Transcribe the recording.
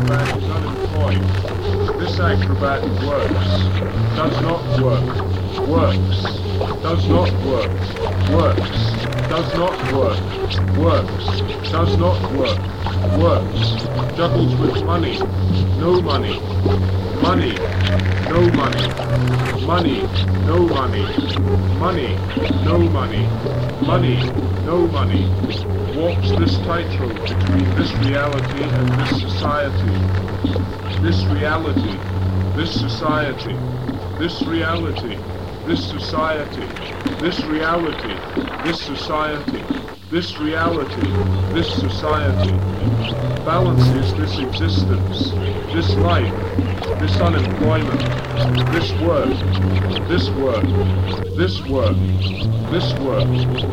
acrobat is unemployed. This acrobat works. Does not work. Works. Does not work. Works. Does not work. Works. Does not work. Works. Juggles with money. No money. Money. No money. Money. No money. Money. No money. Money. No money. Walks this tightrope between this reality and this society. This reality. This society. This reality. This society. This reality. This society. This reality. This society. Balances this existence. This life. This unemployment. This work. This work. This work. This work.